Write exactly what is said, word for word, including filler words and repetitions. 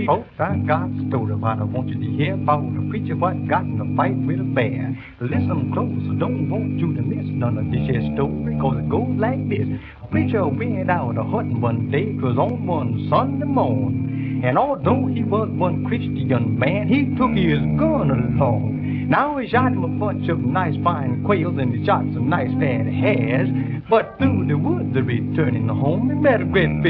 Folks, I got a story what I want you to hear about a preacher what got in a fight with a bear. Listen close, I don't want you to miss none of this here story, cause it goes like this. A preacher went out a hunting one day, 'twas on one Sunday morning. And although he was one Christian man, he took his gun along. Now he shot him a bunch of nice fine quails and he shot some nice fat hares. But through the woods returning home, he met a great big